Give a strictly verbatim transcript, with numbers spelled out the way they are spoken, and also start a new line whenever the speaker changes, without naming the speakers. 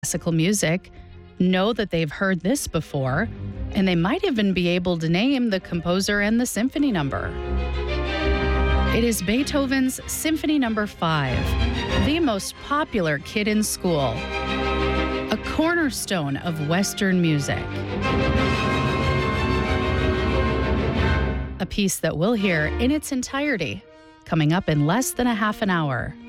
classical music know that they've heard this before, and they might even be able to name the composer and the symphony number. It is Beethoven's Symphony Number five, the most popular kid in school, a cornerstone of Western music. A piece that we'll hear in its entirety, coming up in less than a half an hour.